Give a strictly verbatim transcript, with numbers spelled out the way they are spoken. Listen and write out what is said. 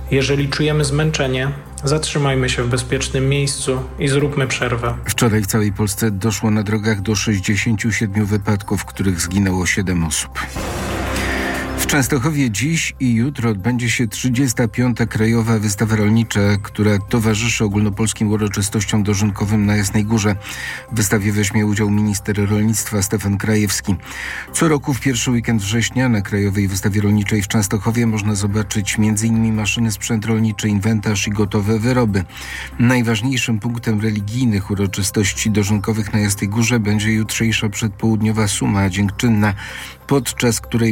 Jeżeli czujemy zmęczenie, zatrzymajmy się w bezpiecznym miejscu i zróbmy przerwę. Wczoraj w całej Polsce doszło na drogach do sześćdziesięciu siedmiu wypadków, w których zginęło siedem osób. W Częstochowie dziś i jutro odbędzie się trzydziesta piąta Krajowa Wystawa Rolnicza, która towarzyszy ogólnopolskim uroczystościom dożynkowym na Jasnej Górze. W wystawie weźmie udział minister rolnictwa Stefan Krajewski. Co roku w pierwszy weekend września na Krajowej Wystawie Rolniczej w Częstochowie można zobaczyć między innymi maszyny, sprzęt rolniczy, inwentarz i gotowe wyroby. Najważniejszym punktem religijnych uroczystości dożynkowych na Jasnej Górze będzie jutrzejsza przedpołudniowa suma dziękczynna, podczas której